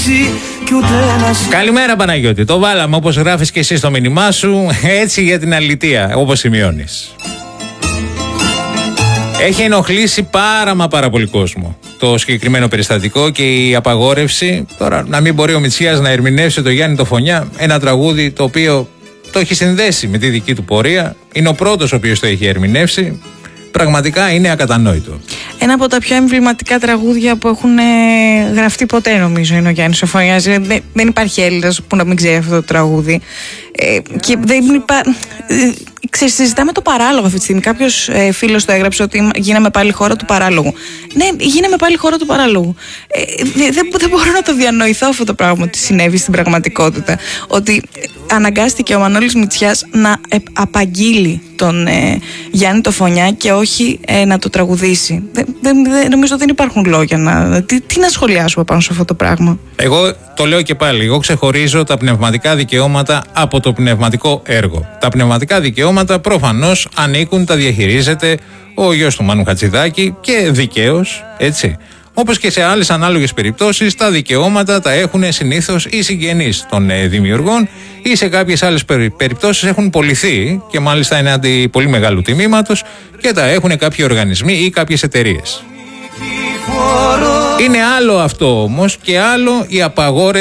Καλημέρα Παναγιώτη, το βάλαμε όπως γράφεις και εσύ στο μήνυμά σου, έτσι για την αλητεία, όπως σημειώνεις. Έχει ενοχλήσει πάρα πολύ κόσμο το συγκεκριμένο περιστατικό και η απαγόρευση. Τώρα να μην μπορεί ο Μητσιάς να ερμηνεύσει το Γιάννη το Φωνιά, ένα τραγούδι το οποίο το έχει συνδέσει με τη δική του πορεία, είναι ο πρώτος ο οποίος το έχει ερμηνεύσει. Πραγματικά είναι ακατανόητο. Ένα από τα πιο εμβληματικά τραγούδια που έχουν γραφτεί ποτέ, νομίζω, είναι ο Γιάννης ο Φωνιάς. Δεν υπάρχει Έλληνας που να μην ξέρει αυτό το τραγούδι. Και δεν συζητάμε το παράλογο αυτή τη στιγμή. Κάποιος φίλος το έγραψε ότι γίναμε πάλι χώρα του παράλογου. Ναι, γίναμε πάλι χώρα του παράλογου. Δεν μπορώ να το διανοηθώ αυτό το πράγμα ότι συνέβη στην πραγματικότητα. Ότι αναγκάστηκε ο Μανώλης Μητσιάς να απαγγείλει τον Γιάννη το Φωνιά και όχι να το τραγουδήσει. Νομίζω δεν υπάρχουν λόγια τι να σχολιάσουμε πάνω σε αυτό το πράγμα. Εγώ το λέω και πάλι. Εγώ ξεχωρίζω τα πνευματικά δικαιώματα από το πνευματικό έργο. Τα πνευματικά δικαιώματα προφανώς ανήκουν, τα διαχειρίζεται ο γιος του Μάνου Χατζηδάκη και δικαίως, έτσι. Όπως και σε άλλες ανάλογες περιπτώσεις, τα δικαιώματα τα έχουν συνήθως οι συγγενείς των δημιουργών ή σε κάποιες άλλες περιπτώσεις έχουν πωληθεί και μάλιστα είναι αντί πολύ μεγάλου τιμήματος και τα έχουν κάποιοι οργανισμοί ή κάποιες εταιρείες. Είναι άλλο αυτό όμως και άλλο η απαγόρευση